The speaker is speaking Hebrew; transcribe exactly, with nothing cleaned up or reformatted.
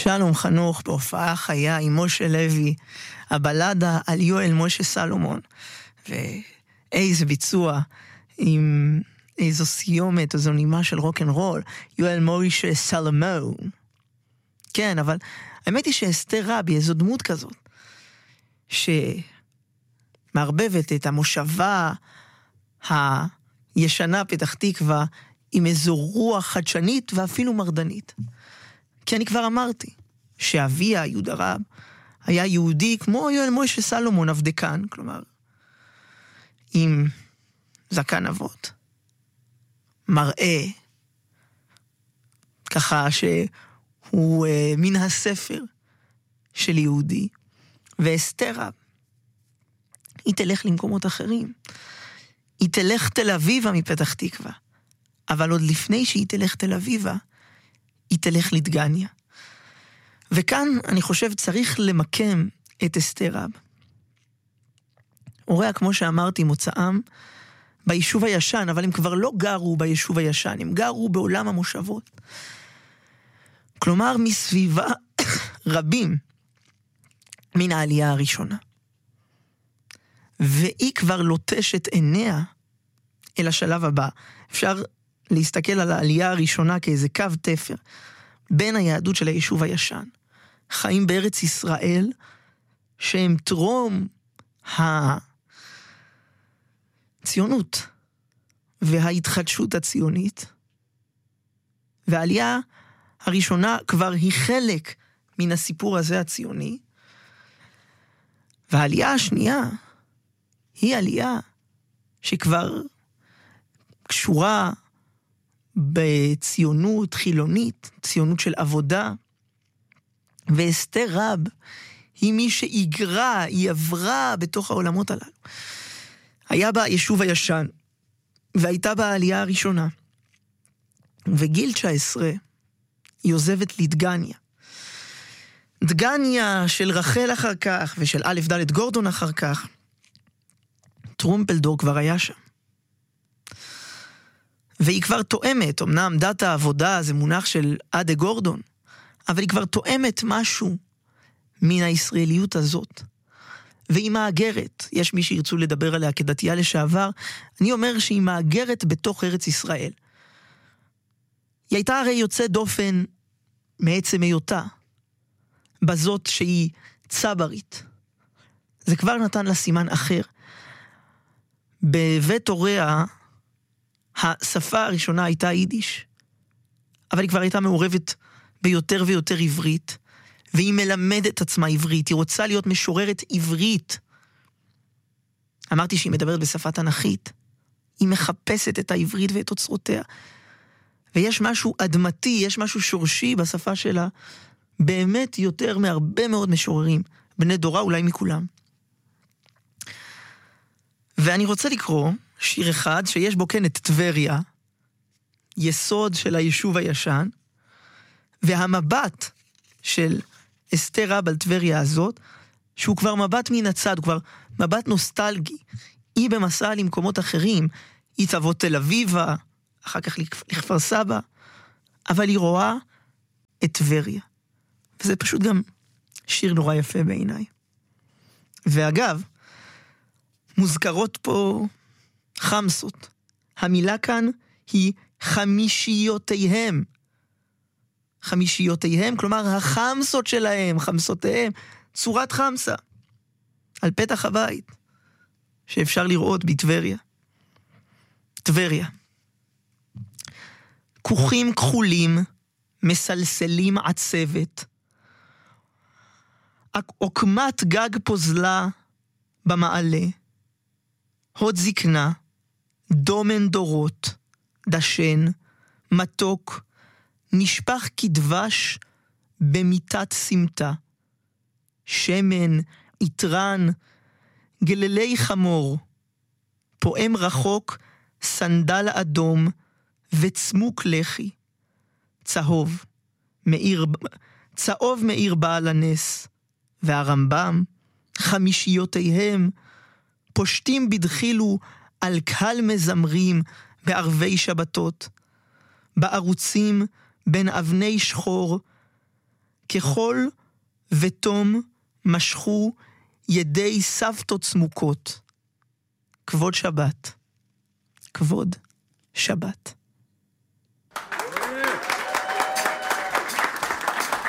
שלום חנוך בהופעה חיה עם משה לוי, הבלדה על יואל משה סלומון, ואיזה ביצוע עם איזו סיומת, איזו נימה של רוק אנד רול, יואל משה סלומון. כן, אבל האמת היא שאסתר רבי, איזו דמות כזאת, שמערבבת את המושבה הישנה פתח תקווה עם איזו רוח חדשנית ואפילו מרדנית. כי אני כבר אמרתי שאביה, יהודה רב, היה יהודי כמו יואל משה סלומון, עבדקן, כלומר, עם זקן אבות, מראה, ככה שהוא אה, מן הספר של יהודי, ואסתר רב, היא תלך למקומות אחרים, היא תלך תל אביבה מפתח תקווה, אבל עוד לפני שהיא תלך תל אביבה, היא תלך לדגניה. וכאן אני חושב צריך למקם את אסתר רב. הוריה, כמו שאמרתי, מוצאם ביישוב הישן, אבל הם כבר לא גרו ביישוב הישן, הם גרו בעולם המושבות. כלומר, מסביבה רבים מן העלייה הראשונה. והיא כבר לוטשת עיניה אל השלב הבא. אפשר להסתכל על העלייה הראשונה כאיזה קו תפר בין היהדות של היישוב הישן. חיים בארץ ישראל שהם טרום הציונות וההתחדשות הציונית. והעלייה הראשונה כבר היא חלק מן הסיפור הזה הציוני. והעלייה השנייה היא עלייה שכבר קשורה בציונות חילונית, ציונות של עבודה, ואסתר רב היא מי שהיגרה, היא עברה בתוך העולמות הללו. היה בה יישוב הישן, והייתה בה העלייה הראשונה, וגיל תשע עשרה היא עוזבת לדגניה. דגניה של רחל אחר כך, ושל א' ד' גורדון אחר כך, טרומפלדור כבר היה שם. והיא כבר תואמת, אמנם דת העבודה זה מונח של עדה גורדון, אבל היא כבר תואמת משהו מן הישראליות הזאת. והיא מאגרת, יש מי שירצו לדבר עליה כדתייה לשעבר, אני אומר שהיא מאגרת בתוך ארץ ישראל. היא הייתה הרי יוצא דופן מעצם היותה, בזאת שהיא צברית. זה כבר נתן לה סימן אחר. בבית הוריה, השפה הראשונה הייתה יידיש, אבל היא כבר הייתה מעורבת ביותר ויותר עברית, והיא מלמדת עצמה עברית, היא רוצה להיות משוררת עברית. אמרתי שהיא מדברת בשפה תנכית, היא מחפשת את העברית ואת אוצרותיה, ויש משהו אדמתי, יש משהו שורשי בשפה שלה, באמת יותר מהרבה מאוד משוררים, בני דורה אולי מכולם. ואני רוצה לקרוא שיר אחד שיש בו כן את טבריה, יסוד של היישוב הישן, והמבט של אסתר רב על טבריה הזאת, שהוא כבר מבט מן הצד, הוא כבר מבט נוסטלגי. היא במסע למקומות אחרים, היא תבוא תל אביבה, אחר כך לכפר סבא, אבל היא רואה את טבריה. וזה פשוט גם שיר נורא יפה בעיניי. ואגב, מוזכרות פה חמסות. המילה כאן היא חמישיותיהם. חמישיותיהם, כלומר החמסות שלהם, חמסותיהם, צורת חמסה. על פתח הבית, שאפשר לראות בטבריה. טבריה. כוחים כחולים, מסלסלים עצבת. עוקמת גג פוזלה במעלה. הוד זקנה, דומן דורות, דשן, מתוק, נשפך כדבש במיטת סמטה. שמן, יתרן, גללי חמור, פועם רחוק, סנדל אדום, וצמוק לחי. צהוב, מאיר, צהוב מאיר בעל הנס, והרמב"ם, חמישיותיהם, פושטים בדחילו על קהל מזמרים בערבי שבתות, בערוצים בין אבני שחור, ככל ותום משכו ידי סבתות סמוקות. כבוד שבת. כבוד שבת.